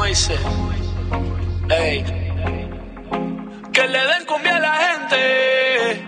como dice. Ey, que le den cumbia a la gente.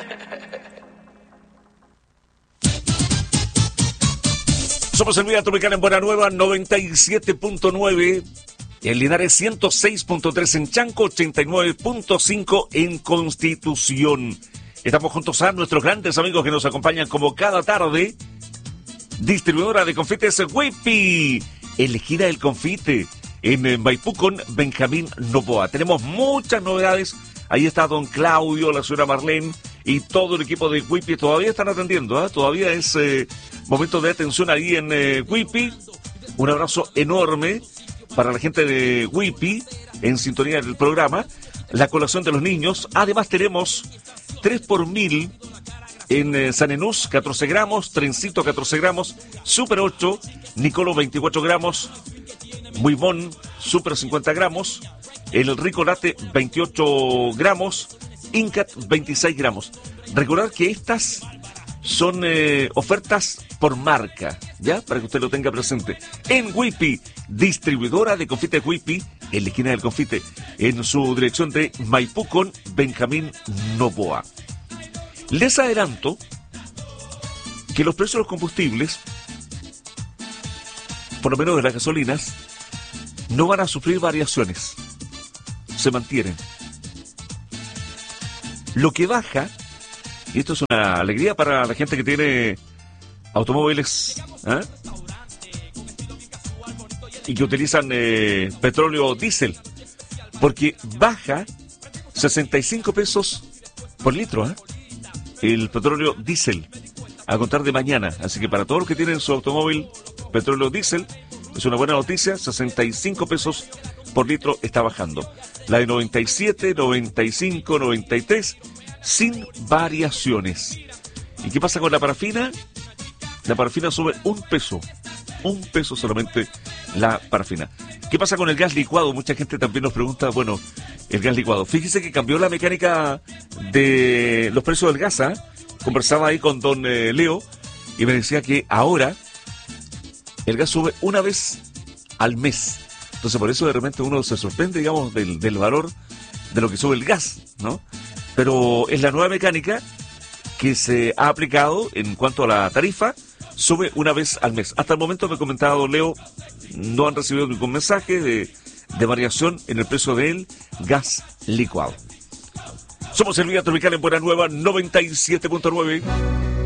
Somos el Vida Tropical en Buena Nueva, 97.9. En Linares, 106.3 en Chanco, 89.5 en Constitución. Estamos juntos a nuestros grandes amigos que nos acompañan como cada tarde. Distribuidora de confites Whippy. Elegida el confite en Maipú con Benjamín Novoa. Tenemos muchas novedades. Ahí está don Claudio, la señora Marlene y todo el equipo de Whippy. Todavía están atendiendo, todavía es momento de atención ahí en Whippy. Un abrazo enorme para la gente de Whippy en sintonía del programa. La colación de los niños. Además tenemos 3x1000 en San Enús, 14 gramos, Trencito 14 gramos, Super 8, Nicolo 24 gramos, Muy Bon Super 50 gramos, el Rico Latte 28 gramos, Incat 26 gramos. Recordar que estas son ofertas por marca, ¿ya? Para que usted lo tenga presente. En Whippy, distribuidora de confites Whippy, en la esquina del confite, en su dirección de Maipú con Benjamín Novoa. Les adelanto que los precios de los combustibles, por lo menos de las gasolinas, no van a sufrir variaciones. Se mantienen. Lo que baja, y esto es una alegría para la gente que tiene automóviles y que utilizan petróleo diésel, porque baja 65 pesos por litro, el petróleo diésel a contar de mañana. Así que para todos los que tienen su automóvil petróleo diésel, es una buena noticia. 65 pesos por litro está bajando. La de 97, 95, 93 sin variaciones. ¿Y qué pasa con la parafina? La parafina sube un peso solamente la parafina. ¿Qué pasa con el gas licuado? Mucha gente también nos pregunta, bueno, el gas licuado. Fíjese que cambió la mecánica de los precios del gas. Conversaba ahí con don Leo y me decía que ahora el gas sube una vez al mes. Entonces por eso de repente uno se sorprende, digamos, del valor de lo que sube el gas, ¿no? Pero es la nueva mecánica que se ha aplicado en cuanto a la tarifa. Sube una vez al mes. Hasta el momento, me comentaba don Leo, no han recibido ningún mensaje de variación en el precio del gas licuado. Somos el Vida Tropical en Buena Nueva, 97.9.